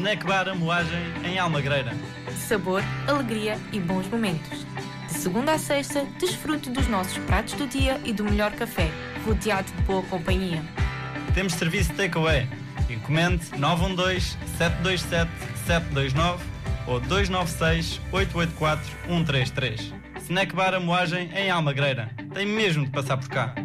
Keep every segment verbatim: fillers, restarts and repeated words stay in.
Snack Bar A Moagem, em Almagreira. Sabor, alegria e bons momentos. De segunda a sexta, desfrute dos nossos pratos do dia e do melhor café, rodeado de boa companhia. Temos serviço de takeaway. Encomende nove um dois, sete dois sete, sete dois nove ou dois nove seis, oito oito quatro, um três três. Snack Bar A Moagem, em Almagreira. Tem mesmo de passar por cá.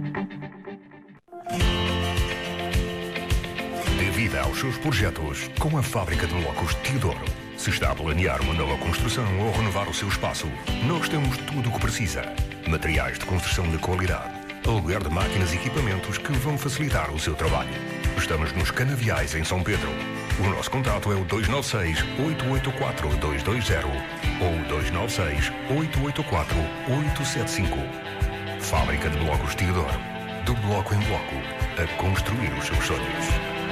Dê vida aos seus projetos com a Fábrica de Blocos Teodoro. Se está a planear uma nova construção ou renovar o seu espaço, nós temos tudo o que precisa. Materiais de construção de qualidade, aluguer de máquinas e equipamentos que vão facilitar o seu trabalho. Estamos nos Canaviais, em São Pedro. O nosso contato é o dois nove seis, oito oito quatro, dois dois zero ou dois nove seis, oito oito quatro, oito sete cinco. Fábrica de Blocos Teodoro. Do bloco em bloco, a construir os seus sonhos.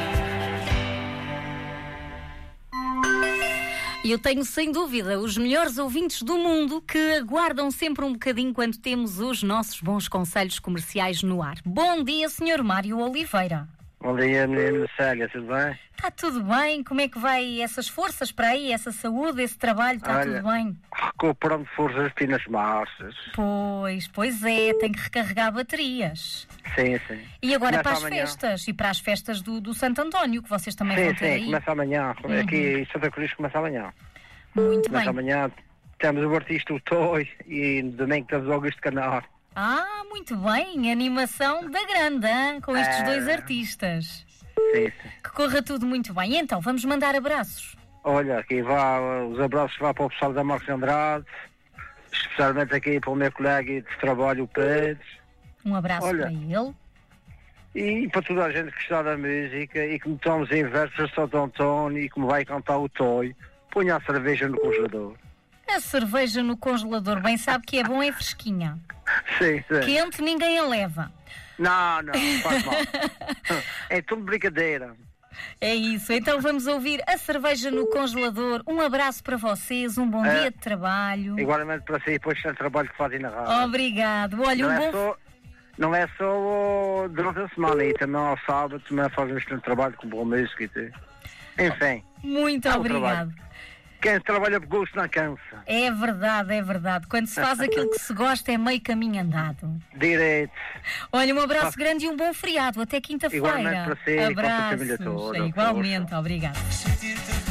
E eu tenho, sem dúvida, os melhores ouvintes do mundo que aguardam sempre um bocadinho quando temos os nossos bons conselhos comerciais no ar. Bom dia, senhor Mário Oliveira. Bom dia, menino Célia, tudo bem? Está tudo bem? Como é que vai essas forças para aí, essa saúde, esse trabalho? Está Olha, tudo bem? Recuperando forças aqui nas massas. Pois, pois é, tem que recarregar baterias. Sim, sim. E agora começa para as amanhã. festas, e para as festas do, do Santo António, que vocês também Sim, vão ter sim, aí. começa amanhã. Uhum. Aqui em Santa Cruz começa amanhã. Muito Começa bem. amanhã. Temos o artista o Toy e domingo temos o Augusto Canar. Ah, muito bem, animação da grande, hein? Com estes É. dois artistas. Sim, sim. Que corra tudo muito bem. E então, vamos mandar abraços. Olha, aqui vá, os abraços vá para o pessoal da Marcos Andrade, especialmente aqui para o meu colega de trabalho, o Pedro. Um abraço Olha. para ele. E para toda a gente que está da música e que me estamos em versos de Santo António e que me vai cantar o Toy, ponha a cerveja no congelador. A cerveja no congelador, bem sabe que é bom, é fresquinha. Sim, sim. Quente ninguém a leva. Não, não, faz mal. É tudo brincadeira. É isso, então vamos ouvir a cerveja no congelador. Um abraço para vocês, um bom É. dia de trabalho. Igualmente para si, depois do trabalho que fazem na rádio. Obrigado. Olha, Não um é bom... só, não é só oh, durante a semana, e também ao sábado também fazem um excelente trabalho com boa música e tudo. Enfim, Muito é um obrigado. quem trabalha por gosto não cansa. É verdade, é verdade. Quando se faz aquilo que se gosta é meio caminho andado. Direito. Olha, um abraço grande e um bom feriado. Até quinta-feira. Igualmente para si e para a sua família Abraços. toda. Igualmente, obrigado.